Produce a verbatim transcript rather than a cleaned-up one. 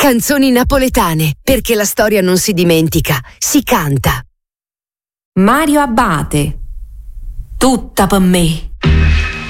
Canzoni napoletane, perché la storia non si dimentica, si canta. Mario Abbate, tutta per me.